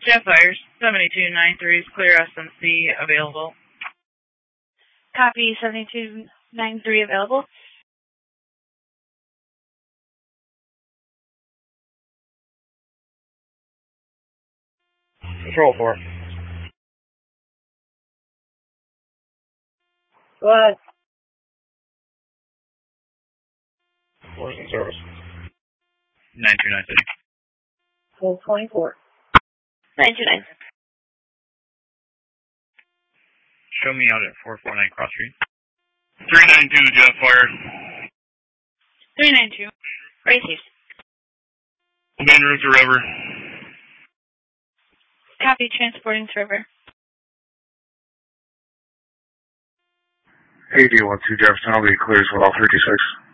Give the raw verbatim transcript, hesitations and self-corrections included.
Jetfire seventy-two ninety-three is clear S M C available. Copy, seventy-two ninety-three available. Control four. Go ahead. Force in service. nine two nine three. Full twenty-four. nine two nine. Show me out at four four nine Cross Street. three nine two, Jetfire. three nine two. Received. Main route to River. Copy, transporting to River. A D one two Jefferson, I'll be clears with all thirty-six.